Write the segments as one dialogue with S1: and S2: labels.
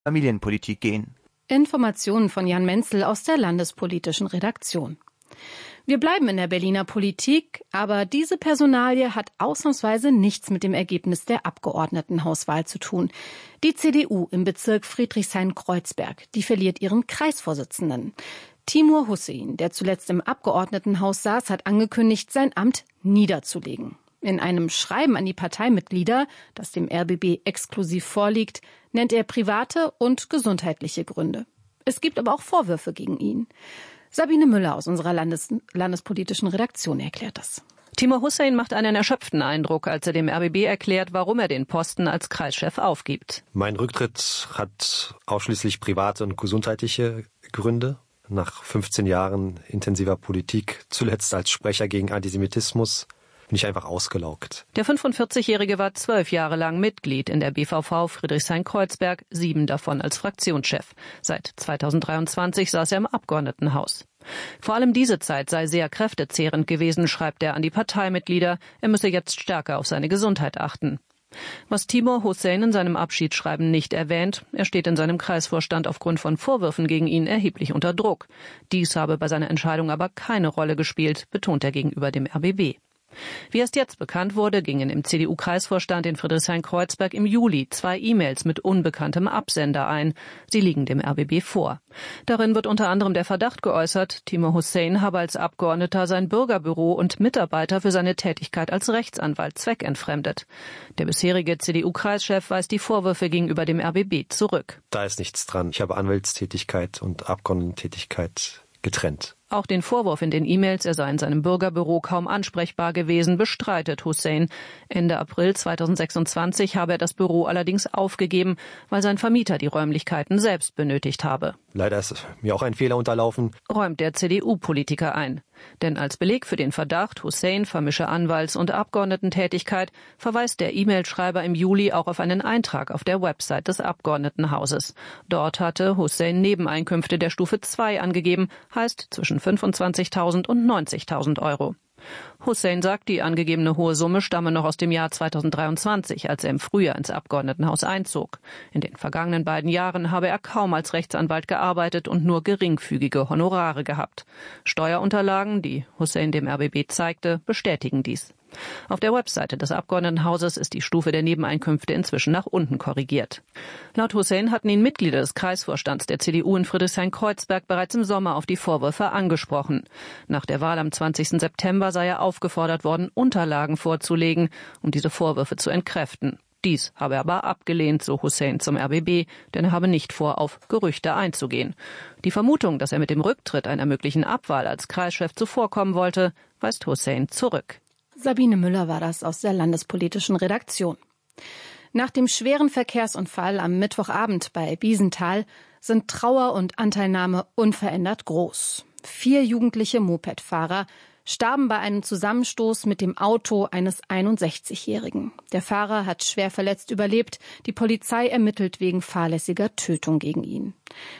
S1: Familienpolitik gehen.
S2: Informationen von Jan Menzel aus der landespolitischen Redaktion. Wir bleiben in der Berliner Politik, aber diese Personalie hat ausnahmsweise nichts mit dem Ergebnis der Abgeordnetenhauswahl zu tun. Die CDU im Bezirk Friedrichshain-Kreuzberg, die verliert ihren Kreisvorsitzenden. Timur Hussein, der zuletzt im Abgeordnetenhaus saß, hat angekündigt, sein Amt niederzulegen. In einem Schreiben an die Parteimitglieder, das dem RBB exklusiv vorliegt, nennt er private und gesundheitliche Gründe. Es gibt aber auch Vorwürfe gegen ihn. Sabine Müller aus unserer landespolitischen Redaktion erklärt das.
S3: Timur Hussein macht einen erschöpften Eindruck, als er dem RBB erklärt, warum er den Posten als Kreischef aufgibt.
S4: Mein Rücktritt hat ausschließlich private und gesundheitliche Gründe. Nach 15 Jahren intensiver Politik, zuletzt als Sprecher gegen Antisemitismus, bin ich einfach ausgelaugt.
S3: Der 45-Jährige war 12 Jahre lang Mitglied in der BVV Friedrichshain-Kreuzberg, 7 davon als Fraktionschef. Seit 2023 saß er im Abgeordnetenhaus. Vor allem diese Zeit sei sehr kräftezehrend gewesen, schreibt er an die Parteimitglieder. Er müsse jetzt stärker auf seine Gesundheit achten. Was Timur Hussein in seinem Abschiedsschreiben nicht erwähnt, er steht in seinem Kreisvorstand aufgrund von Vorwürfen gegen ihn erheblich unter Druck. Dies habe bei seiner Entscheidung aber keine Rolle gespielt, betont er gegenüber dem RBB. Wie erst jetzt bekannt wurde, gingen im CDU-Kreisvorstand in Friedrichshain-Kreuzberg im Juli 2 E-Mails mit unbekanntem Absender ein. Sie liegen dem RBB vor. Darin wird unter anderem der Verdacht geäußert, Timur Hussein habe als Abgeordneter sein Bürgerbüro und Mitarbeiter für seine Tätigkeit als Rechtsanwalt zweckentfremdet. Der bisherige CDU-Kreischef weist die Vorwürfe gegenüber dem RBB zurück.
S4: Da ist nichts dran. Ich habe Anwaltstätigkeit und Abgeordnetentätigkeit getrennt.
S3: Auch den Vorwurf in den E-Mails, er sei in seinem Bürgerbüro kaum ansprechbar gewesen, bestreitet Hussein. Ende April 2026 habe er das Büro allerdings aufgegeben, weil sein Vermieter die Räumlichkeiten selbst benötigt habe.
S4: Leider ist mir auch ein Fehler unterlaufen,
S3: räumt der CDU-Politiker ein. Denn als Beleg für den Verdacht, Hussein vermische Anwalts- und Abgeordnetentätigkeit, verweist der E-Mail-Schreiber im Juli auch auf einen Eintrag auf der Website des Abgeordnetenhauses. Dort hatte Hussein Nebeneinkünfte der Stufe 2 angegeben, heißt zwischen 25.000 und 90.000 Euro. Hussein sagt, die angegebene hohe Summe stamme noch aus dem Jahr 2023, als er im Frühjahr ins Abgeordnetenhaus einzog. In den vergangenen beiden Jahren habe er kaum als Rechtsanwalt gearbeitet und nur geringfügige Honorare gehabt. Steuerunterlagen, die Hussein dem RBB zeigte, bestätigen dies. Auf der Webseite des Abgeordnetenhauses ist die Stufe der Nebeneinkünfte inzwischen nach unten korrigiert. Laut Hussein hatten ihn Mitglieder des Kreisvorstands der CDU in Friedrichshain-Kreuzberg bereits im Sommer auf die Vorwürfe angesprochen. Nach der Wahl am 20. September sei er aufgefordert worden, Unterlagen vorzulegen, um diese Vorwürfe zu entkräften. Dies habe er aber abgelehnt, so Hussein zum RBB, denn er habe nicht vor, auf Gerüchte einzugehen. Die Vermutung, dass er mit dem Rücktritt einer möglichen Abwahl als Kreischef zuvorkommen wollte, weist Hussein zurück.
S2: Sabine Müller war das aus der landespolitischen Redaktion. Nach dem schweren Verkehrsunfall am Mittwochabend bei Biesenthal sind Trauer und Anteilnahme unverändert groß. 4 jugendliche Mopedfahrer starben bei einem Zusammenstoß mit dem Auto eines 61-Jährigen. Der Fahrer hat schwer verletzt überlebt. Die Polizei ermittelt wegen fahrlässiger Tötung gegen ihn.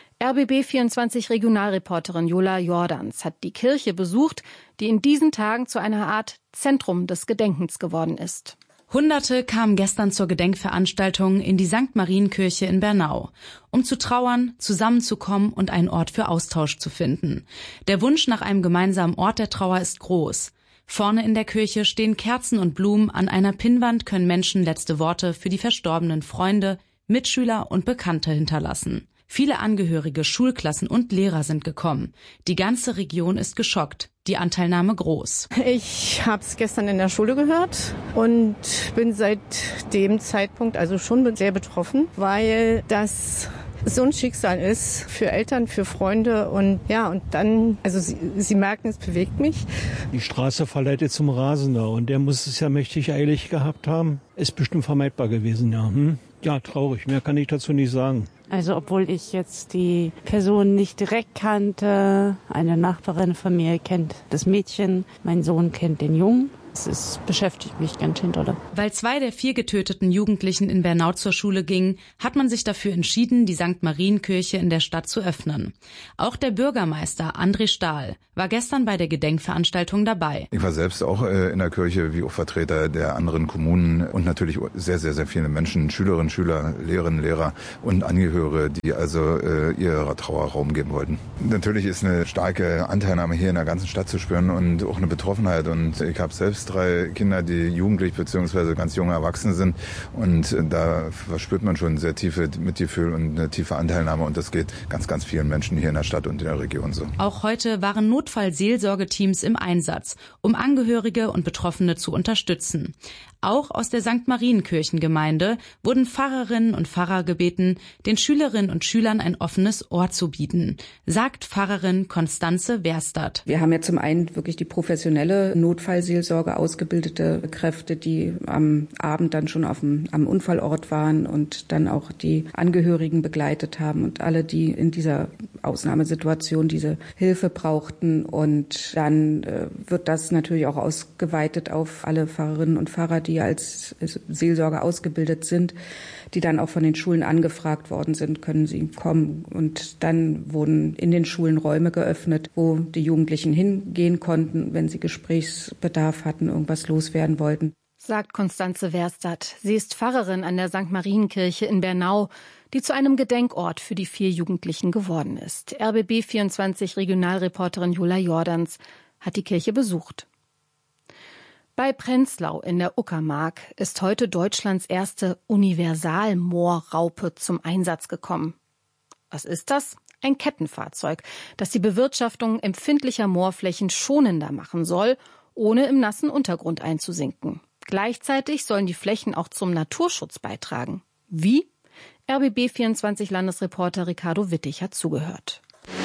S2: RBB24 Regionalreporterin Jola Jordans hat die Kirche besucht, die in diesen Tagen zu einer Art Zentrum des Gedenkens geworden ist.
S5: Hunderte kamen gestern zur Gedenkveranstaltung in die St. Marienkirche in Bernau, um zu trauern, zusammenzukommen und einen Ort für Austausch zu finden. Der Wunsch nach einem gemeinsamen Ort der Trauer ist groß. Vorne in der Kirche stehen Kerzen und Blumen, an einer Pinnwand können Menschen letzte Worte für die verstorbenen Freunde, Mitschüler und Bekannte hinterlassen. Viele Angehörige, Schulklassen und Lehrer sind gekommen. Die ganze Region ist geschockt. Die Anteilnahme groß.
S6: Ich habe es gestern in der Schule gehört und bin seit dem Zeitpunkt also schon sehr betroffen, weil das so ein Schicksal ist für Eltern, für Freunde und ja, und dann, also Sie merken, es bewegt mich.
S7: Die Straße verleitet zum Rasender und der muss es ja mächtig eilig gehabt haben. Ist bestimmt vermeidbar gewesen, ja. Ja, traurig, mehr kann ich dazu nicht sagen.
S8: Also obwohl ich jetzt die Person nicht direkt kannte, eine Nachbarin von mir kennt das Mädchen, mein Sohn kennt den Jungen. Es beschäftigt mich ganz schön dolle.
S5: Weil 2 der 4 getöteten Jugendlichen in Bernau zur Schule gingen, hat man sich dafür entschieden, die St. Marienkirche in der Stadt zu öffnen. Auch der Bürgermeister André Stahl war gestern bei der Gedenkveranstaltung dabei.
S1: Ich war selbst auch in der Kirche, wie auch Vertreter der anderen Kommunen und natürlich sehr, sehr, sehr viele Menschen, Schülerinnen, Schüler, Lehrerinnen, Lehrer und Angehörige, die also ihrer Trauer Raum geben wollten. Natürlich ist eine starke Anteilnahme hier in der ganzen Stadt zu spüren und auch eine Betroffenheit. Und ich habe selbst 3 Kinder, die jugendlich bzw. ganz junge Erwachsene sind. Und da verspürt man schon sehr tiefe Mitgefühl und eine tiefe Anteilnahme. Und das geht ganz, ganz vielen Menschen hier in der Stadt und in der Region so.
S5: Auch heute waren Notfallseelsorgeteams im Einsatz, um Angehörige und Betroffene zu unterstützen. Auch aus der St. Marienkirchengemeinde wurden Pfarrerinnen und Pfarrer gebeten, den Schülerinnen und Schülern ein offenes Ohr zu bieten, sagt Pfarrerin Konstanze Werstadt.
S9: Wir haben ja zum einen wirklich die professionelle Notfallseelsorge, ausgebildete Kräfte, die am Abend dann schon am Unfallort waren und dann auch die Angehörigen begleitet haben und alle, die in dieser Ausnahmesituation diese Hilfe brauchten. Und dann wird das natürlich auch ausgeweitet auf alle Pfarrerinnen und Pfarrer, die als Seelsorger ausgebildet sind, die dann auch von den Schulen angefragt worden sind, können sie kommen. Und dann wurden in den Schulen Räume geöffnet, wo die Jugendlichen hingehen konnten, wenn sie Gesprächsbedarf hatten, irgendwas loswerden wollten.
S2: Sagt Konstanze Werstadt. Sie ist Pfarrerin an der St. Marienkirche in Bernau, die zu einem Gedenkort für die 4 Jugendlichen geworden ist. RBB24 Regionalreporterin Jula Jordans hat die Kirche besucht. Bei Prenzlau in der Uckermark ist heute Deutschlands erste Universalmoorraupe zum Einsatz gekommen. Was ist das? Ein Kettenfahrzeug, das die Bewirtschaftung empfindlicher Moorflächen schonender machen soll, ohne im nassen Untergrund einzusinken. Gleichzeitig sollen die Flächen auch zum Naturschutz beitragen. Wie? RBB24 Landesreporter Ricardo Wittig hat zugehört.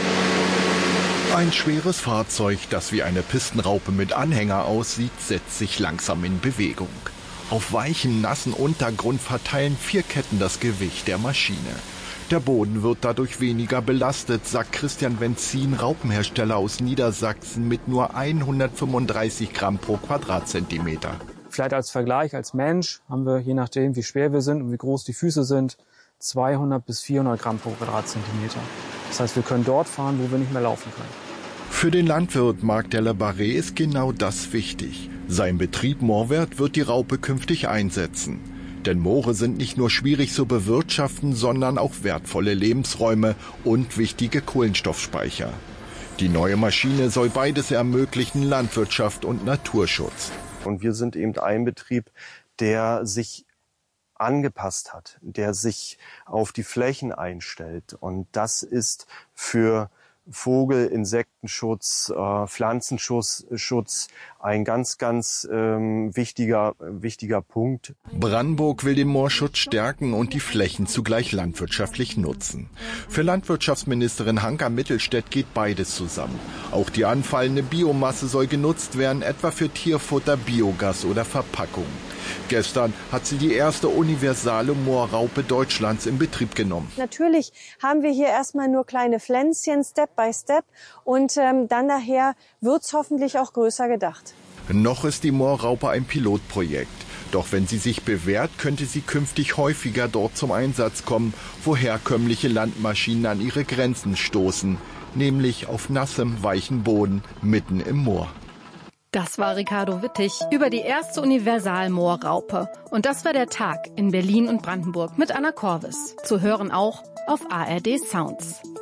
S10: Ein schweres Fahrzeug, das wie eine Pistenraupe mit Anhänger aussieht, setzt sich langsam in Bewegung. Auf weichen, nassen Untergrund verteilen 4 Ketten das Gewicht der Maschine. Der Boden wird dadurch weniger belastet, sagt Christian Wenzin, Raupenhersteller aus Niedersachsen, mit nur 135 Gramm pro Quadratzentimeter.
S11: Vielleicht als Vergleich, als Mensch haben wir, je nachdem wie schwer wir sind und wie groß die Füße sind, 200 bis 400 Gramm pro Quadratzentimeter. Das heißt, wir können dort fahren, wo wir nicht mehr laufen können.
S10: Für den Landwirt Marc Delabarré ist genau das wichtig. Sein Betrieb Moorwert wird die Raupe künftig einsetzen. Denn Moore sind nicht nur schwierig zu bewirtschaften, sondern auch wertvolle Lebensräume und wichtige Kohlenstoffspeicher. Die neue Maschine soll beides ermöglichen, Landwirtschaft und Naturschutz.
S12: Und wir sind eben ein Betrieb, der sich angepasst hat, der sich auf die Flächen einstellt. Und das ist für Vogel-, Insektenschutz, Pflanzenschutz ein ganz, ganz wichtiger Punkt.
S10: Brandenburg will den Moorschutz stärken und die Flächen zugleich landwirtschaftlich nutzen. Für Landwirtschaftsministerin Hanka Mittelstädt geht beides zusammen. Auch die anfallende Biomasse soll genutzt werden, etwa für Tierfutter, Biogas oder Verpackung. Gestern hat sie die erste universale Moorraupe Deutschlands in Betrieb genommen.
S13: Natürlich haben wir hier erstmal nur kleine Pflänzchen, Step by Step. Und dann nachher wird's hoffentlich auch größer gedacht.
S10: Noch ist die Moorraupe ein Pilotprojekt. Doch wenn sie sich bewährt, könnte sie künftig häufiger dort zum Einsatz kommen, wo herkömmliche Landmaschinen an ihre Grenzen stoßen. Nämlich auf nassem, weichen Boden mitten im Moor.
S2: Das war Ricardo Wittig über die erste Universalmoorraupe. Und das war der Tag in Berlin und Brandenburg mit Anna Korvis. Zu hören auch auf ARD Sounds.